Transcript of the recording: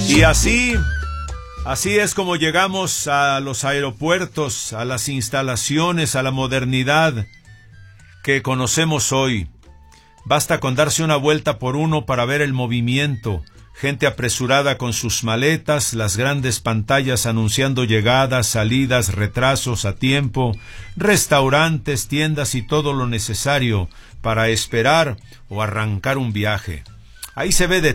Y así es como llegamos a los aeropuertos, a las instalaciones, a la modernidad que conocemos hoy. Basta con darse una vuelta por uno para ver el movimiento. Gente apresurada con sus maletas, las grandes pantallas anunciando llegadas, salidas, retrasos a tiempo, restaurantes, tiendas y todo lo necesario para esperar o arrancar un viaje. Ahí se ve de